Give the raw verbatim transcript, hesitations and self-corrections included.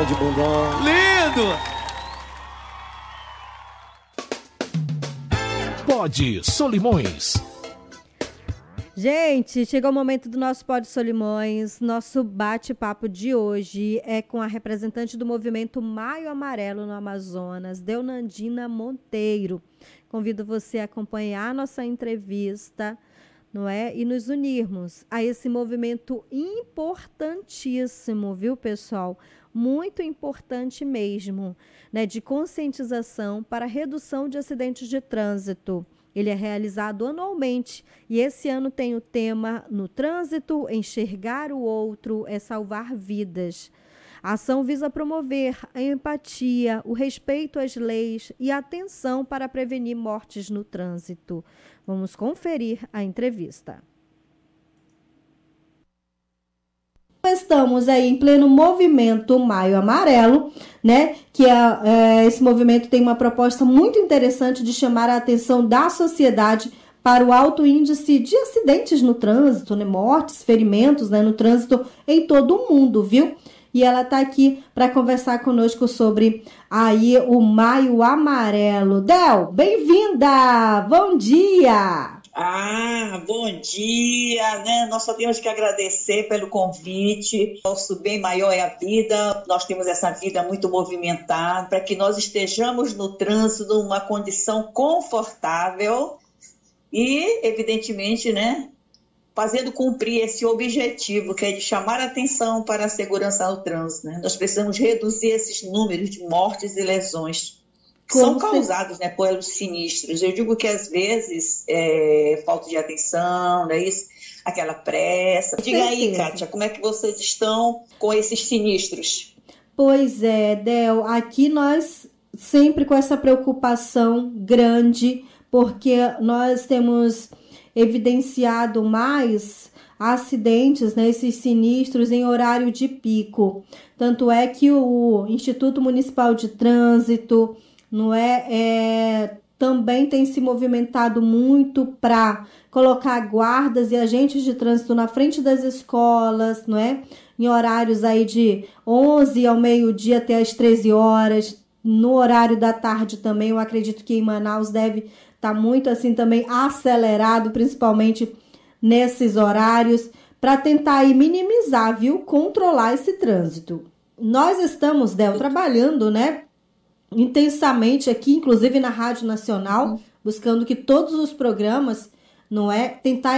de bundão. Lindo! Pod Solimões. Gente, chegou o momento do nosso Pod Solimões. Nosso bate-papo de hoje é com a representante do movimento Maio Amarelo no Amazonas, Deunandina Monteiro. Convido você a acompanhar a nossa entrevista, não é? E nos unirmos a esse movimento importantíssimo, viu, pessoal? Muito importante mesmo, né? De conscientização para a redução de acidentes de trânsito. Ele é realizado anualmente e esse ano tem o tema No Trânsito, Enxergar o Outro é Salvar Vidas. A ação visa promover a empatia, o respeito às leis e a atenção para prevenir mortes no trânsito. Vamos conferir a entrevista. Estamos aí em pleno movimento Maio Amarelo, né? Que é, é, esse movimento tem uma proposta muito interessante de chamar a atenção da sociedade para o alto índice de acidentes no trânsito, né? Mortes, ferimentos, né? No trânsito em todo o mundo, viu? E ela está aqui para conversar conosco sobre aí o Maio Amarelo. Del, bem-vinda! Bom dia! Ah, bom dia, né? Nós só temos que agradecer pelo convite. Nosso bem maior é a vida. Nós temos essa vida muito movimentada para que nós estejamos no trânsito numa condição confortável e, evidentemente, né, fazendo cumprir esse objetivo que é de chamar a atenção para a segurança no trânsito, né? Nós precisamos reduzir esses números de mortes e lesões que são causados, né, pelos sinistros. Eu digo que às vezes é falta de atenção, não é isso? Aquela pressa. Diga aí, Kátia, como é que vocês estão com esses sinistros? Pois é, Del, aqui nós sempre com essa preocupação grande, porque nós temos evidenciado mais acidentes, né, esses sinistros em horário de pico. Tanto é que o Instituto Municipal de Trânsito, não é, é também tem se movimentado muito para colocar guardas e agentes de trânsito na frente das escolas, não é? Em horários aí de onze ao meio-dia até às treze horas. No horário da tarde também, eu acredito que em Manaus deve estar muito assim também acelerado, principalmente nesses horários, para tentar aí minimizar, viu? Controlar esse trânsito. Nós estamos, Del, trabalhando, né? intensamente aqui, inclusive na Rádio Nacional, buscando que todos os programas, não é, tentar